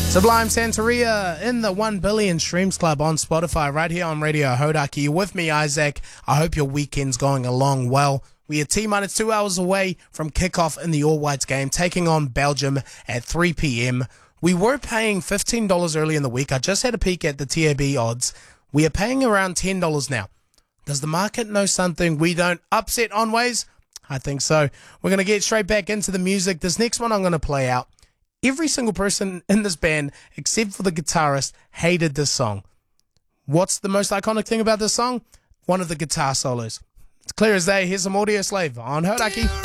Sublime Santeria in the 1 billion streams club on Spotify right here on Radio Hodaki. You're with me, Isaac. I hope your weekend's going along well. We are T-minus 2 hours away from kickoff in the All Whites game, taking on Belgium at 3 p.m. We were paying $15 early in the week. I just had a peek at the TAB odds. We are paying around $10 now. Does the market know something we don't? Upset on ways? I think so. We're going to get straight back into the music. This next one I'm going to play out. Every single person in this band, except for the guitarist, hated this song. What's the most iconic thing about this song? One of the guitar solos. It's clear as day. Here's some Audio Slave on Hodaki.